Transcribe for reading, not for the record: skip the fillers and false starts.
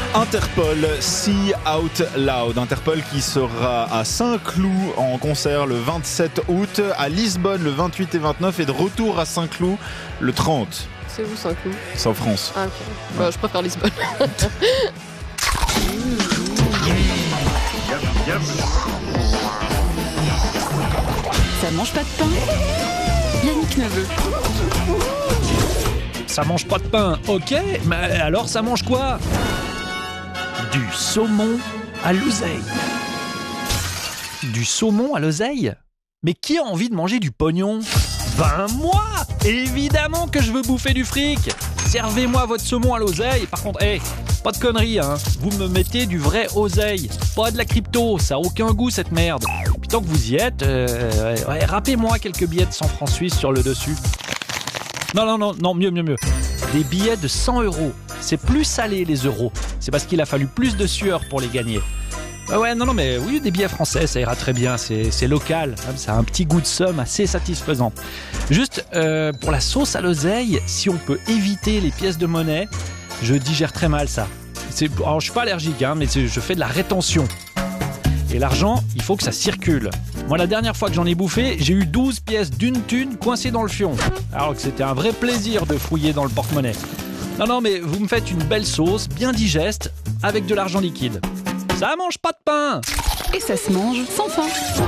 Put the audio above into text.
Interpol, See Out Loud. Interpol qui sera à Saint-Cloud en concert le 27 août, à Lisbonne le 28 et 29 et de retour à Saint-Cloud le 30. C'est où Saint-Cloud? C'est en France. Ah ok. Bah, je préfère Lisbonne. Ça mange pas de pain. Yannick Neveu. Ça mange pas de pain, ok, mais alors ça mange quoi? Du saumon à l'oseille. Du saumon à l'oseille? Mais qui a envie de manger du pognon? Ben moi! Évidemment que je veux bouffer du fric! Servez-moi votre saumon à l'oseille. Par contre, pas de conneries, hein. Vous me mettez du vrai oseille. Pas de la crypto, ça a aucun goût cette merde. Puis tant que vous y êtes, râpez-moi quelques billets de 100 francs suisses sur le dessus. Non, mieux. Des billets de 100 €. C'est plus salé les euros. C'est parce qu'il a fallu plus de sueur pour les gagner. Mais oui, des billets français, ça ira très bien. C'est local. Ça a un petit goût de somme assez satisfaisant. Juste, pour la sauce à l'oseille, si on peut éviter les pièces de monnaie, je digère très mal ça. Alors, je suis pas allergique, mais je fais de la rétention. Et l'argent, il faut que ça circule. Moi, la dernière fois que j'en ai bouffé, j'ai eu 12 pièces d'une thune coincées dans le fion. Alors que c'était un vrai plaisir de fouiller dans le porte-monnaie. Non, mais vous me faites une belle sauce, bien digeste, avec de l'argent liquide. Ça mange pas de pain! Et ça se mange sans fin.